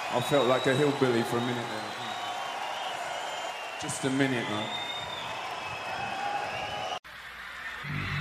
I felt like a hillbilly for a minute there. Just a minute, though.